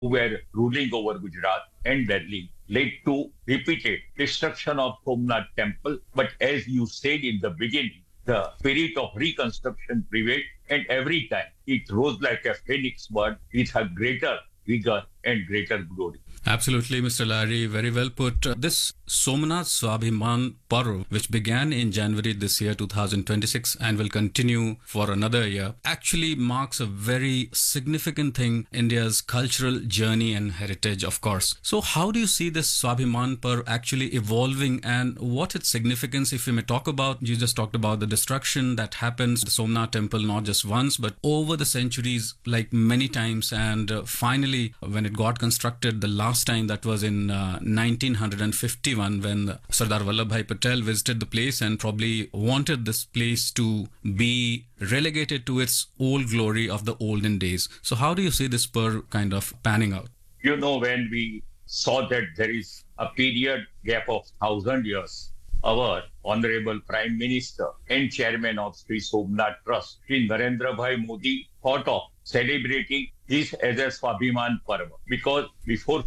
who were ruling over Gujarat and Delhi led to repeated destruction of Somnath temple. But as you said in the beginning, the spirit of reconstruction prevailed, and every time it rose like a phoenix bird with a greater vigor and greater glory. Absolutely, Mr. Larry. Very well put. This Somnath Swabhiman Parv, which began in January this year, 2026, and will continue for another year, actually marks a very significant thing, India's cultural journey and heritage, of course. So how do you see this Swabhiman Parv actually evolving, and what its significance, if you may talk about? You just talked about the destruction that happens, the Somnath temple, not just once, but over the centuries, like many times. And finally, when it got constructed the last time, that was in 1951, when Sardar Vallabhbhai Patel visited the place and probably wanted this place to be relegated to its old glory of the olden days. So how do you see this Parv kind of panning out? You know, when we saw that there is a period gap of 1,000 years, our Honorable Prime Minister and Chairman of Sri Somnath Trust, Sri Narendra Bhai Modi, thought of celebrating this as a Swabhiman Parva, because before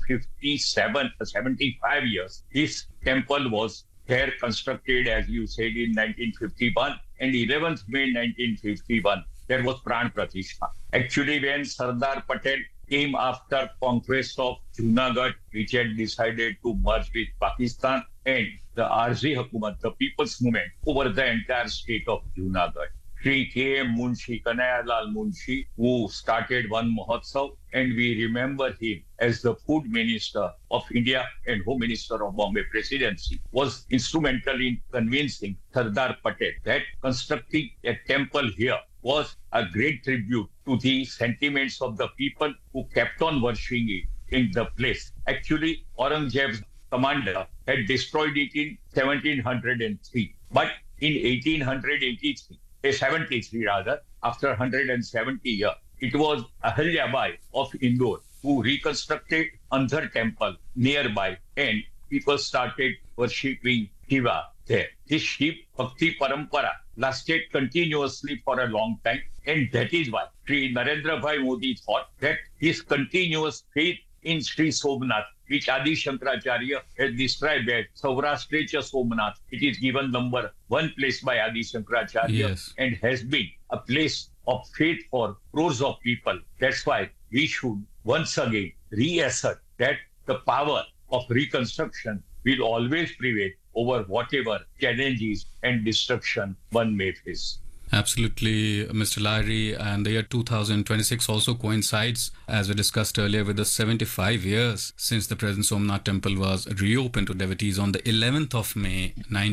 75 years, this temple was there constructed, as you said, in 1951, and 11th May 1951, there was Pran Pratishtha. Actually, when Sardar Patel came after conquest of Junagadh, which had decided to merge with Pakistan, and the Arzi Hukumat, the People's Movement, over the entire state of Junagadh. Sri K.M. Munshi, Kanayalal Munshi, who started one Mahotsav, and we remember him as the Food Minister of India and Home Minister of Bombay Presidency, was instrumental in convincing Sardar Patel that constructing a temple here was a great tribute to the sentiments of the people who kept on worshipping it in the place. Actually, Aurangzeb's commander had destroyed it in 1703, but in 73 rather, after 170 years, it was Ahilyabai of Indore who reconstructed Andhar temple nearby, and people started worshipping Shiva there. This Shiv Bhakti Parampara lasted continuously for a long time, and that is why Sri Narendra Bhai Modi thought that his continuous faith in Sri Somnath, which Adi Shankaracharya has described as Saurashtra Somnath. It is given number 1 place by Adi Shankaracharya, Yes, and has been a place of faith for crores of people. That's why we should once again reassert that the power of reconstruction will always prevail over whatever challenges and destruction one may face. absolutely, Mr. Larry. And the year 2026 also coincides, as we discussed earlier, with the 75 years since the present Somnath temple was reopened to devotees on the 11th of May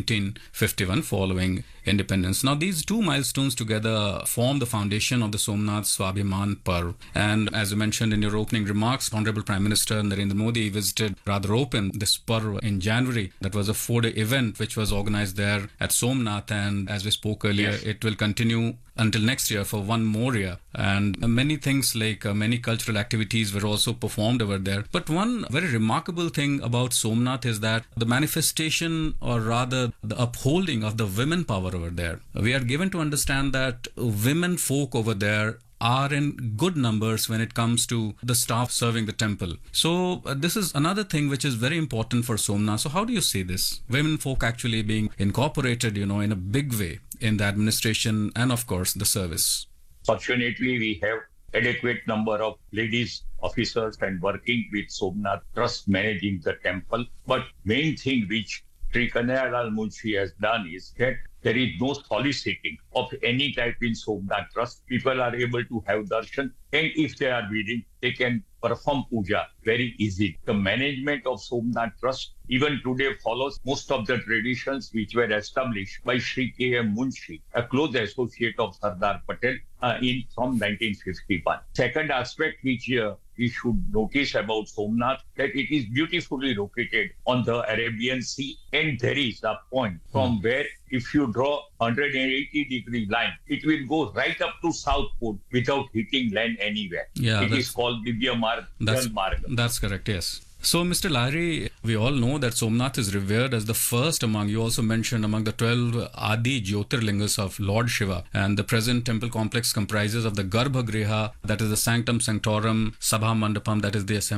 1951, following independence. Now, these two milestones together form the foundation of the Somnath Swabhiman Parv. And as you mentioned in your opening remarks, Honorable Prime Minister Narendra Modi visited, rather opened this Parv in January. That was a 4-day event which was organized there at Somnath. And as we spoke earlier, Yes. it will continue until next year for one more year. And many things like many cultural activities were also performed over there. But one very remarkable thing about Somnath is that the manifestation, or rather the upholding of the women power over there. We are given to understand that women folk over there are in good numbers when it comes to the staff serving the temple. So this is another thing which is very important for Somnath. So how do you see this? Women folk actually being incorporated, in a big way in the administration and of course the service. Fortunately, we have adequate number of ladies officers and working with Somnath Trust managing the temple. But main thing which Sri Kanayalal Munshi has done is that there is no soliciting of any type in Somnath Trust. People are able to have darshan, and if they are willing, they can perform puja very easily. The management of Somnath Trust even today follows most of the traditions which were established by Sri K.M. Munshi, a close associate of Sardar Patel from 1951. Second aspect which we should notice about Somnath, that it is beautifully located on the Arabian Sea, and there is a point from where if you draw 180-degree line, it will go right up to South Pole without hitting land anywhere. Yeah, It is called Divya Marg, Jal Marg. That's correct, yes. So, Mr. Larry, we all know that Somnath is revered as the first among, you also mentioned, among the 12 Adi Jyotirlingas of Lord Shiva. And the present temple complex comprises of the Garbhagriha, that is the Sanctum Sanctorum, Sabha Mandapam, that is the assembly